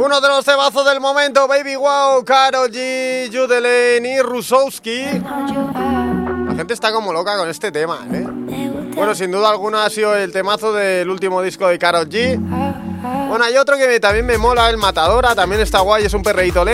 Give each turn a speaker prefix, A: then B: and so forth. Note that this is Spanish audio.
A: Algunos de los temazos del momento: Baby Wow, Karol G, Judelen y Rusowski. La gente está como loca con este tema, ¿eh? Bueno, sin duda alguna ha sido el temazo del último disco de Karol G. Bueno, hay otro que también me mola, el Matadora, también está guay, es un perreíto lento.